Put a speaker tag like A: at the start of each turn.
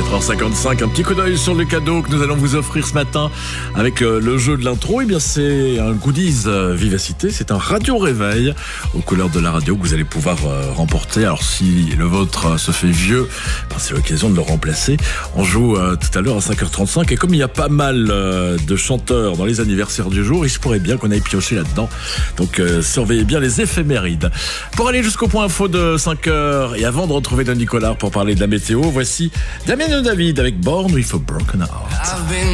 A: 4h55, un petit coup d'œil sur le cadeau que nous allons vous offrir ce matin avec le jeu de l'intro. Eh bien, c'est un goodies Vivacité, c'est un radio réveil aux couleurs de la radio que vous allez pouvoir remporter. Alors, si le vôtre se fait vieux, c'est l'occasion de le remplacer. On joue tout à l'heure à 5h35 et comme il y a pas mal de chanteurs dans les anniversaires du jour, il se pourrait bien qu'on aille piocher là-dedans. Donc, surveillez bien les éphémérides. Pour aller jusqu'au point info de 5h et avant de retrouver Denis Collard pour parler de la météo, voici Damien et David avec Born with a Broken Heart.